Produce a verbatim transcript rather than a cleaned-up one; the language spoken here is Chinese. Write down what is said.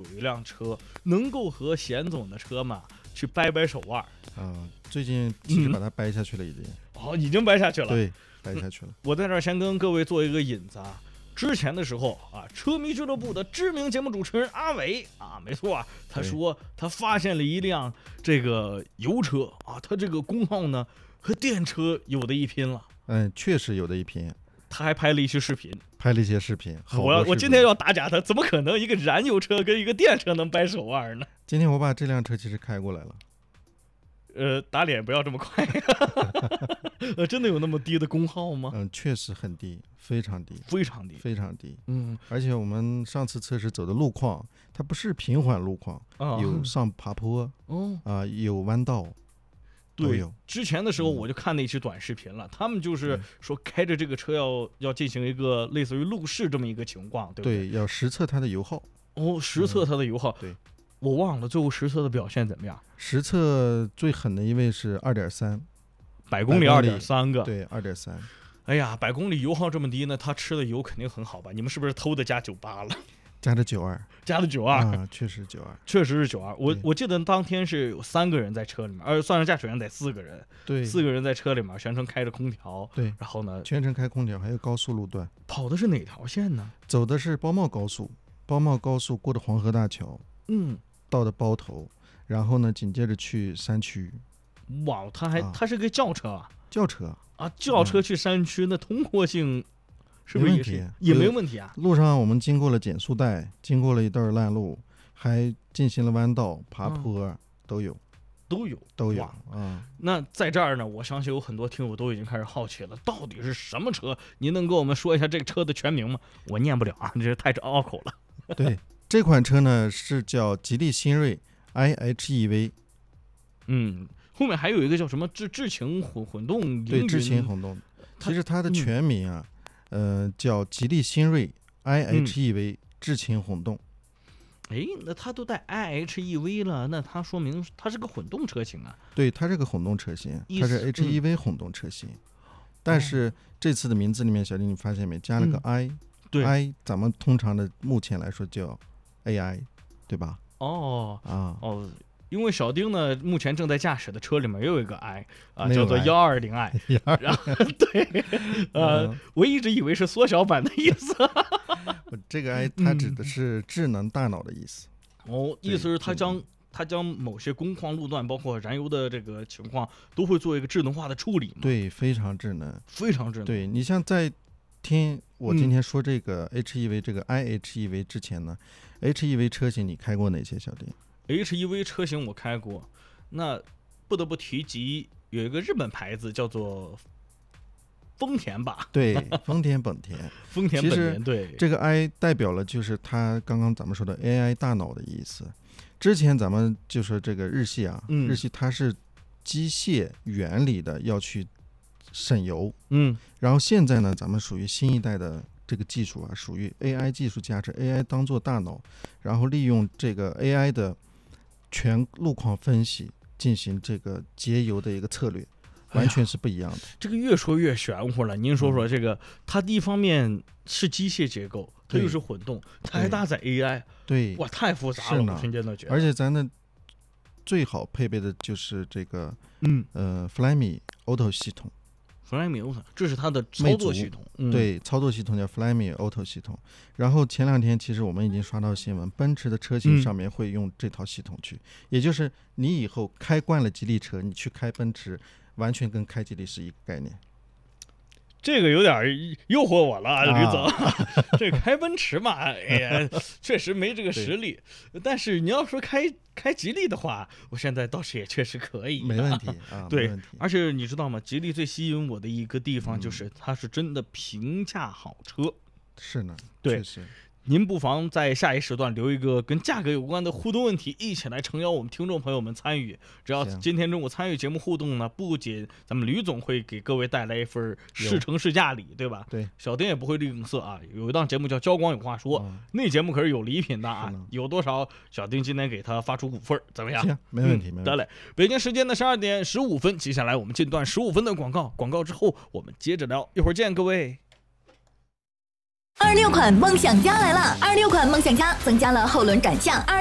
一辆车能够和贤总的车嘛去掰掰手腕。 啊，最近其实把它掰下去了已经。 嗯、哦，已经掰下去了。 对，掰下去了。 我在这儿先跟各位做一个引子啊。之前的时候啊，车迷俱乐部的知名节目主持人阿伟啊，没错啊，他说他发现了一辆这个油车啊，它这个功耗呢和电车有的一拼了。 嗯，确实有的一拼。 他还拍了一些视频， 拍了一些视频。 我要我今天要打假他，怎么可能一个燃油车跟一个电车能掰手腕呢？ 今天我把这辆车其实开过来了。 呃，打脸不要这么快呃，真的有那么低的功耗吗？ 嗯，确实很低，非常低， 非常低， 非常低。 嗯， 而且我们上次测试走的路况，它不是平缓路况， 啊、 有上爬坡， 哦， 啊、呃，有弯道。 对，之前的时候我就看那期短视频了，嗯、他们就是说开着这个车要要进行一个类似于路试这么一个情况，对不对？ 对，要实测它的油耗。 哦，实测它的油耗。 嗯、对。 我忘了最后实测的表现怎么样。 实测最狠的一位是二点三， 百公里二点三个。 对，二点三。 哎呀，百公里油耗这么低呢，他吃的油肯定很好吧？你们是不是偷的加九八了？ 加的九二， 加的九二啊，确实九二， 确实是九二。我我记得当天是有三个人在车里面，而算上驾驶员得四个人。 对， 四个人在车里面，全程开着空调。 对， 然后呢， 全程开空调，还有高速路段。 跑的是哪条线呢？ 走的是包茂高速，包茂高速过的黄河大桥。 嗯。 到的包头，然后呢，紧接着去山区。 哇，它还、啊、它是个轿车啊！ 轿车啊，轿车去山区，嗯、那通过性是不是也是也没有问题啊？ 路上我们经过了减速带，经过了一段烂路，还进行了弯道、爬坡，嗯、都有， 都有， 都有啊、嗯。 那在这儿呢，我相信有很多听友都已经开始好奇了，到底是什么车？您能跟我们说一下这个车的全名吗？我念不了啊，这太拗口了。 对。这款车呢是叫吉利新锐 I H E V， 嗯，后面还有一个叫什么智智擎混混动， 对，智擎混动。其实它的全名啊，嗯、呃，叫吉利新锐 I H E V、嗯、智擎混动。 哎，那它都带 I H E V 了，那它说明它是个混动车型啊？ 对，它是个混动车型，它是 H E V 混动车型。嗯、但是这次的名字里面，小弟你发现没，加了个 I，、嗯、 对 ，I 咱们通常的目前来说叫A I， 对吧？ 哦啊哦，因为小丁呢，目前正在驾驶的车里面也有一个 I 啊，叫做幺二零 I， 然后对，呃、嗯，我一直以为是缩小版的意思。 这个 I 它指的是智能大脑的意思。 嗯、哦，意思是它将它将某些工况路段，包括燃油的这个情况，都会做一个智能化的处理嘛？ 对，非常智能， 非常智能。 对你像在听我今天说这个 H E V、嗯、这个 I H E V 之前呢 ，H E V 车型你开过哪些？小丁 ？H E V 车型我开过，那不得不提及有一个日本牌子叫做丰田吧？ 对，丰田本田， 丰田本田对。 这个 I 代表了就是它刚刚咱们说的 A I 大脑的意思。之前咱们就说这个日系啊， 嗯、 日系它是机械原理的要去省油， 嗯， 然后现在呢，咱们属于新一代的这个技术啊，属于 A I 技术加持 A I 当做大脑，然后利用这个 A I 的全路况分析进行这个节油的一个策略，完全是不一样的。 哎、这个越说越玄乎了。您说说这个，嗯、它一方面是机械结构，它又是混动，它还搭载 A I， 对， 哇，太复杂了，我瞬间都觉得。 而且咱的最好配备的就是这个， 嗯呃 ，Flyme Auto 系统。 Flyme Auto， 这是它的操作系统。 嗯、对，操作系统叫 Flyme Auto 系统。然后前两天其实我们已经刷到新闻，奔驰的车型上面会用这套系统去，嗯、也就是你以后开惯了吉利车，你去开奔驰，完全跟开吉利是一个概念。 这个有点诱惑我了，啊、吕总。这开奔驰嘛，哎呀，确实没这个实力。但是你要说开开吉利的话，我现在倒是也确实可以， 没问题啊。 对， 没问题。 而且你知道吗？吉利最吸引我的一个地方就是它是真的平价好车。嗯、 是呢， 对， 确实。 您不妨在下一时段留一个跟价格有关的互动问题，一起来诚邀我们听众朋友们参与。只要今天中午参与节目互动呢，不仅咱们吕总会给各位带来一份试乘试驾礼，对吧？ 对， 小丁也不会吝啬啊。有一档节目叫《交广有话说》，嗯、那节目可是有礼品的啊，有多少小丁今天给他发出五份，怎么样？ 行，没问题，嗯、没问题。 得嘞，北京时间的十二点十五分，接下来我们进段十五分的广告，广告之后我们接着聊，一会儿见，各位。 二六款梦想家来了！二六款梦想家增加了后轮转向。